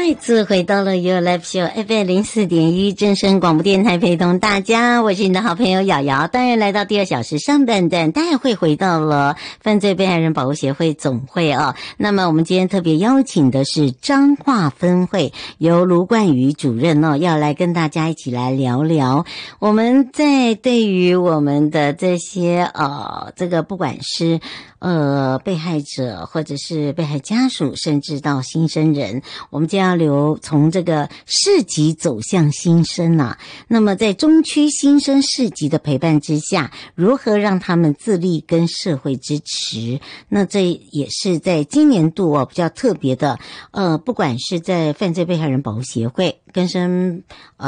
再次回到了 Your Life Show FM 04.1正声广播电台，陪同大家，我是你的好朋友瑶瑶。当然来到第二小时上半段，当然会回到了犯罪被害人保护协会总会啊。那么我们今天特别邀请的是彰化分会，由卢冠宇主任要来跟大家一起来聊聊。我们在对于我们的这些这个不管是被害者或者是被害家属，甚至到新生人，我们将要从这个市级走向新生啊。那么在中区新生市级的陪伴之下，如何让他们自立跟社会支持？那这也是在今年度比较特别的，不管是在犯罪被害人保护协会更生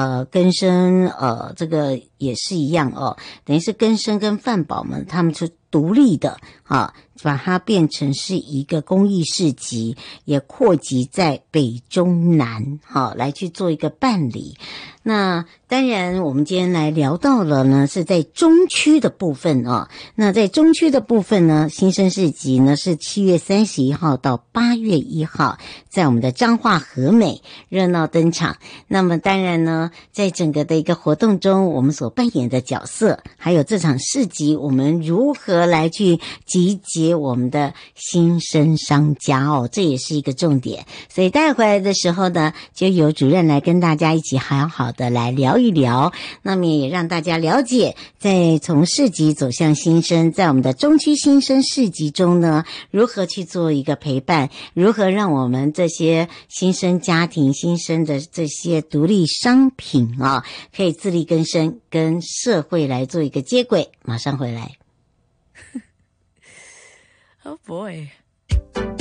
这个也是一样等于是更生跟犯保们他们是独立的把它变成是一个公益市集，也扩及在北中南来去做一个办理。那当然我们今天来聊到了呢是在中区的部分那在中区的部分呢，新生市集呢是7月31号到8月1号在我们的彰化和美热闹登场。那么当然呢，在整个的一个活动中，我们所扮演的角色，还有这场市集我们如何来去集结我们的新生商家这也是一个重点。所以带回来的时候呢，就由主任来跟大家一起好好的来聊一聊，那么也让大家了解，在从市集走向新生，在我们的中区新生市集中呢，如何去做一个陪伴，如何让我们这些新生家庭、新生的这些独立商品可以自力更生，跟社会来做一个接轨。马上回来。 Oh boy.